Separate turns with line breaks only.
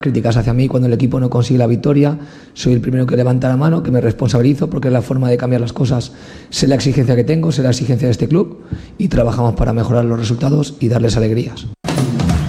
Críticas hacia mí cuando el equipo no consigue la victoria, soy el primero que levanta la mano, que me responsabilizo porque es la forma de cambiar las cosas, sé la exigencia que tengo, sé la exigencia de este club y trabajamos para mejorar los resultados y darles alegrías.